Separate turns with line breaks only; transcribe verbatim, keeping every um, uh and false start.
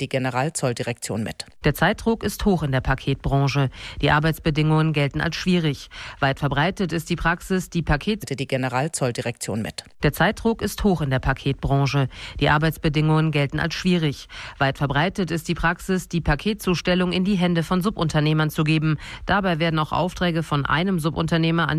die Generalzolldirektion mit.
Der Zeitdruck ist hoch in der Paketbranche. Die Arbeitsbedingungen gelten als schwierig. Weit verbreitet ist die Praxis, die Paket...
die Generalzolldirektion mit.
Der Zeitdruck ist hoch in der Paketbranche. Die Arbeitsbedingungen gelten als schwierig. Weit verbreitet ist die Praxis, die Paketzustellung in die Hände von Subunternehmern zu geben. Dabei werden auch Aufträge von einem Subunternehmer an